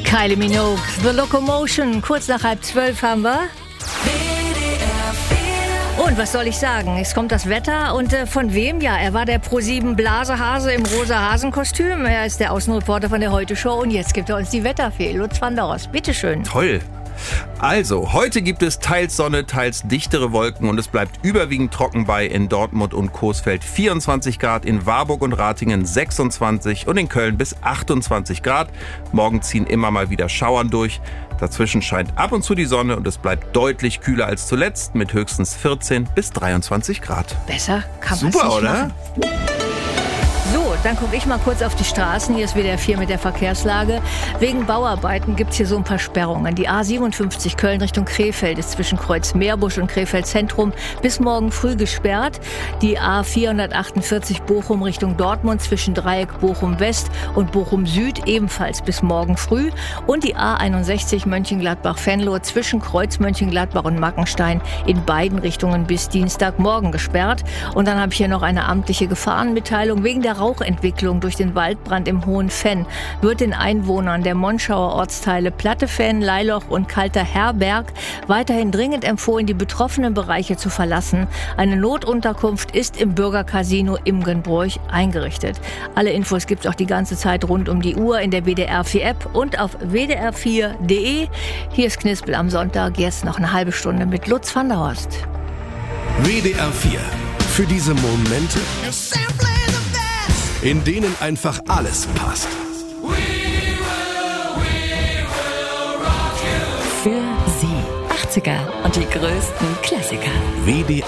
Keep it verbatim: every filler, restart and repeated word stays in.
Kylie Minogue, The Locomotion, kurz nach halb zwölf haben wir. Und was soll ich sagen? Es kommt das Wetter und äh, von wem? Ja, er war der Pro sieben Blasehase im rosa Hasenkostüm. Er ist der Außenreporter von der Heute-Show und jetzt gibt er uns die Wetterfee. Lutz van der Horst, bitteschön. Toll. Also, heute gibt es teils Sonne, teils dichtere Wolken und es bleibt überwiegend trocken bei in Dortmund und Coesfeld vierundzwanzig Grad, in Warburg und Ratingen sechsundzwanzig und in Köln bis achtundzwanzig Grad. Morgen ziehen immer mal wieder Schauern durch. Dazwischen scheint ab und zu die Sonne und es bleibt deutlich kühler als zuletzt mit höchstens vierzehn bis dreiundzwanzig Grad. Besser kann man es nicht Super, oder? machen. So, dann gucke ich mal kurz auf die Straßen. Hier ist W D R vier mit der Verkehrslage. Wegen Bauarbeiten gibt es hier so ein paar Sperrungen. Die A siebenundfünfzig Köln Richtung Krefeld ist zwischen Kreuz Meerbusch und Krefeld Zentrum bis morgen früh gesperrt. Die A vierhundertachtundvierzig Bochum Richtung Dortmund zwischen Dreieck Bochum West und Bochum Süd ebenfalls bis morgen früh. Und die A einundsechzig Mönchengladbach-Venlo zwischen Kreuz Mönchengladbach und Mackenstein in beiden Richtungen bis Dienstagmorgen gesperrt. Und dann habe ich hier noch eine amtliche Gefahrenmitteilung. Wegen der Rauchentwicklung durch den Waldbrand im Hohen Fenn wird den Einwohnern der Monschauer Ortsteile Plattefenn, Leiloch und Kalter Herberg weiterhin dringend empfohlen, die betroffenen Bereiche zu verlassen. Eine Notunterkunft ist im Bürgercasino Imgenbroich eingerichtet. Alle Infos gibt es auch die ganze Zeit rund um die Uhr in der W D R vier App und auf w d r vier punkt d e. Hier ist Knispel am Sonntag, jetzt noch eine halbe Stunde mit Lutz van der Horst. W D R vier. Für diese Momente, in denen einfach alles passt. Für Sie achtziger und die größten Klassiker. W D